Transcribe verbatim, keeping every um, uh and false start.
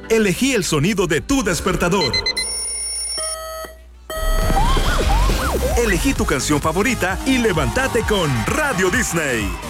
Elegí el sonido de tu despertador. Elegí tu canción favorita y levántate con Radio Disney.